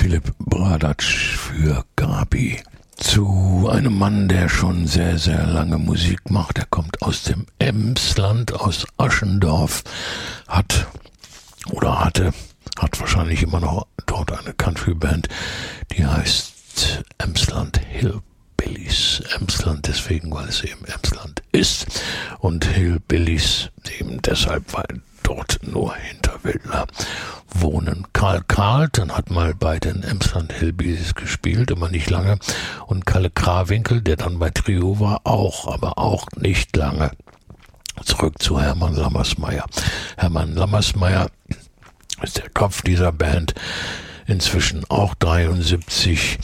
Philipp Bradatsch für Gabi. Zu einem Mann, der schon sehr, sehr lange Musik macht. Er kommt aus dem Emsland, aus Aschendorf, hat wahrscheinlich immer noch dort eine Country-Band, die heißt Emsland Hillbillies. Emsland deswegen, weil es eben Emsland ist, und Hillbillies eben deshalb, weil dort nur Hinterwäldler wohnen. Karl Carlton hat mal bei den Emsland Hillbillies gespielt, aber nicht lange. Und Kalle Krawinkel, der dann bei Trio war, aber auch nicht lange. Zurück zu Hermann Lammersmeyer. Hermann Lammersmeyer ist der Kopf dieser Band, inzwischen auch 73,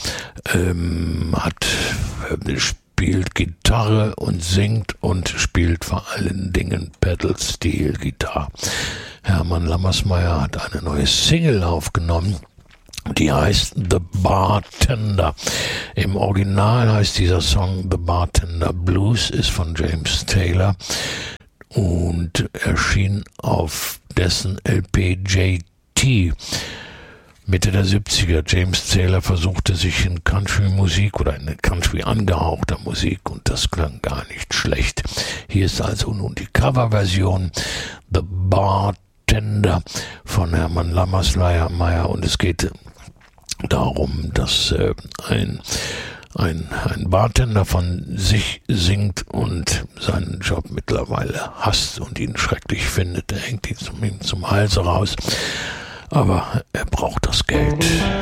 spielt Gitarre und singt und spielt vor allen Dingen Pedal-Steel-Gitarre. Hermann Lammersmeyer hat eine neue Single aufgenommen, die heißt The Bartender. Im Original heißt dieser Song The Bartender Blues, ist von James Taylor und erschien auf dessen LP JT. Mitte der 70er, James Taylor versuchte sich in Country-Musik oder in Country angehauchter Musik und das klang gar nicht schlecht. Hier ist also nun die Coverversion The Bartender von Hermann Lammersmeyer und es geht darum, dass ein Bartender von sich singt und seinen Job mittlerweile hasst und ihn schrecklich findet. Er hängt ihn zum Hals raus. Aber er braucht das Geld.